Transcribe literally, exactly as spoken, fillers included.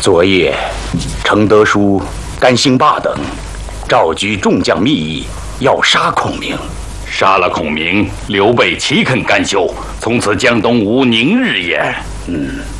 昨夜，程德叔、甘兴霸等召集众将密议，要杀孔明。 杀了孔明，刘备岂肯甘休？从此江东无宁日也。 嗯。